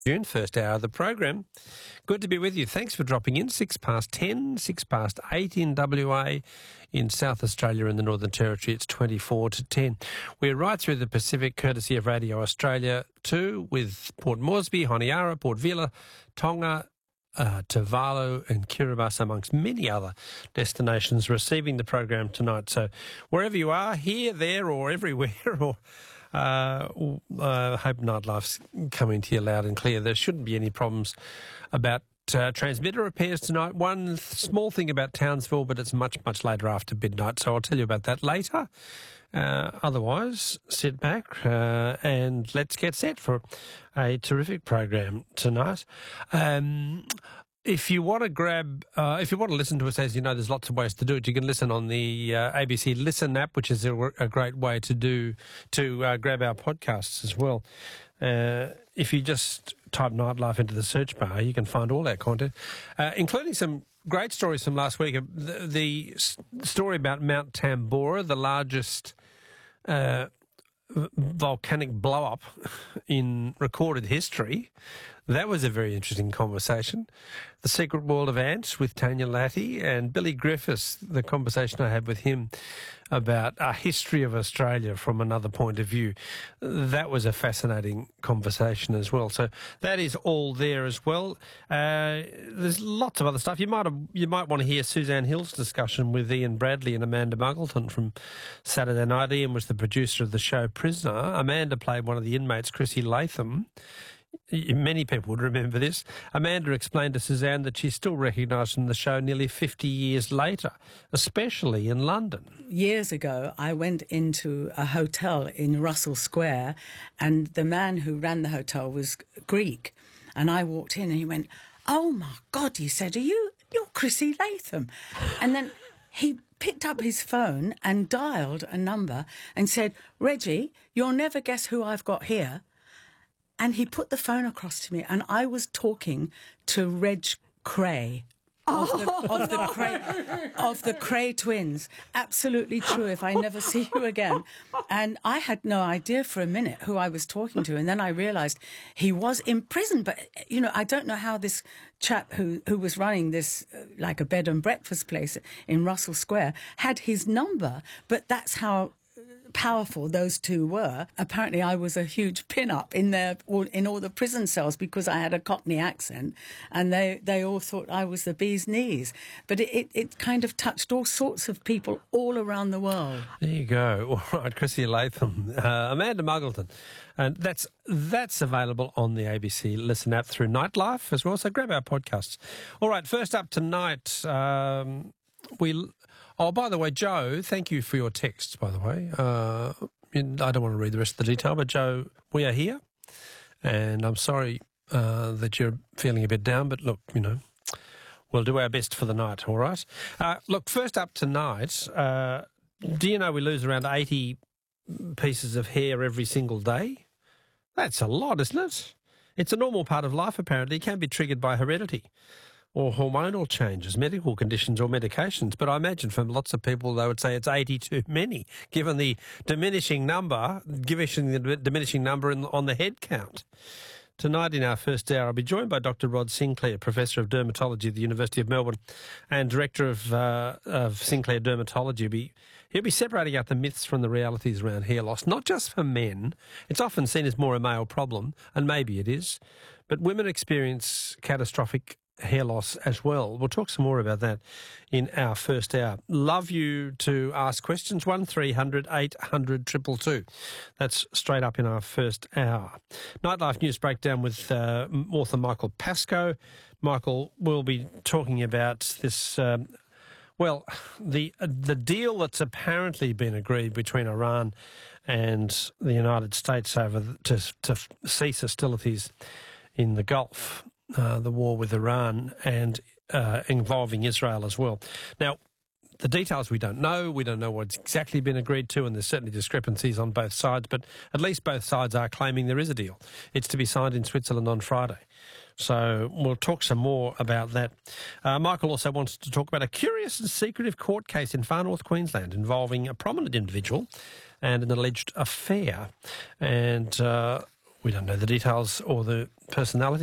June, first hour of the program. Good to be with you. Thanks for dropping in. 10:06, 8:06 in WA. In South Australia and the Northern Territory, it's 10:24. We're right through the Pacific, courtesy of Radio Australia 2, with Port Moresby, Honiara, Port Vila, Tonga, Tuvalu and Kiribati, amongst many other destinations, receiving the program tonight. So wherever you are, here, there or everywhere, or hope Nightlife's coming to you loud and clear. There shouldn't be any problems about transmitter repairs tonight. One small thing about Townsville, but it's much, much later after midnight, so I'll tell you about that later. Otherwise, sit back and let's get set for a terrific program tonight. If you want to if you want to listen to us, as you know, there's lots of ways to do it. You can listen on the ABC Listen app, which is a great way to grab our podcasts as well. If you just type Nightlife into the search bar, you can find all our content, including some great stories from last week. The story about Mount Tambora, the largest volcanic blow-up in recorded history. That was a very interesting conversation. The Secret World of Ants with Tanya Latty, and Billy Griffiths, the conversation I had with him about a history of Australia from another point of view. That was a fascinating conversation as well. So that is all there as well. There's lots of other stuff. You might want to hear Suzanne Hill's discussion with Ian Bradley and Amanda Muggleton from Saturday night. Ian was the producer of the show Prisoner. Amanda played one of the inmates, Chrissy Latham. Many people would remember this. Amanda explained to Suzanne that she's still recognised from the show nearly 50 years later, especially in London. Years ago, I went into a hotel in Russell Square, and the man who ran the hotel was Greek. And I walked in and he went, "Oh my God," he said, you're Chrissy Latham." And then he picked up his phone and dialed a number and said, "Reggie, you'll never guess who I've got here." And he put the phone across to me, and I was talking to Reg Cray of the Cray twins. Absolutely true, if I never see you again. And I had no idea for a minute who I was talking to, and then I realised he was in prison. But, I don't know how this chap who was running this, like a bed and breakfast place in Russell Square, had his number, but that's how powerful those two were. Apparently I was a huge pin-up in all the prison cells because I had a Cockney accent, and they all thought I was the bee's knees. But it kind of touched all sorts of people all around the world. There you go. All right, Chrissy Latham, Amanda Muggleton. And that's available on the ABC Listen app through Nightlife as well, so grab our podcasts. All right, first up tonight, Oh, by the way, Joe, thank you for your texts, by the way. I don't want to read the rest of the detail, but Joe, we are here, and I'm sorry that you're feeling a bit down, but look, we'll do our best for the night, all right? Look, first up tonight, do you know we lose around 80 pieces of hair every single day? That's a lot, isn't it? It's a normal part of life, apparently. It can be triggered by heredity or hormonal changes, medical conditions or medications. But I imagine from lots of people, they would say it's 80 too many, given the diminishing number on the head count. Tonight in our first hour, I'll be joined by Dr. Rod Sinclair, Professor of Dermatology at the University of Melbourne and Director of Sinclair Dermatology. He'll be separating out the myths from the realities around hair loss, not just for men. It's often seen as more a male problem, and maybe it is, but women experience catastrophic hair loss as well. We'll talk some more about that in our first hour. Love you to ask questions, 1300 800 222. That's straight up in our first hour. Nightlife News Breakdown with author Michael Pascoe. Michael will be talking about this, the deal that's apparently been agreed between Iran and the United States to cease hostilities in the Gulf. The war with Iran and involving Israel as well. Now, the details we don't know. We don't know what's exactly been agreed to, and there's certainly discrepancies on both sides, but at least both sides are claiming there is a deal. It's to be signed in Switzerland on Friday. So we'll talk some more about that. Michael also wants to talk about a curious and secretive court case in far north Queensland involving a prominent individual and an alleged affair. And We don't know the details or the personality